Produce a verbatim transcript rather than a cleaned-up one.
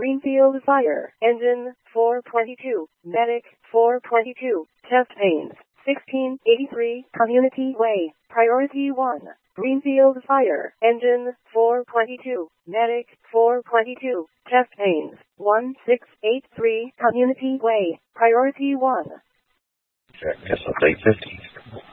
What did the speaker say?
Greenfield Fire Engine four twenty-two, Medic four twenty-two, Test Panes sixteen eighty-three, Community Way, Priority one. Greenfield Fire Engine four twenty-two, Medic four twenty-two, Test Panes one six eight three, Community Way, Priority one. Check, guess update fifty.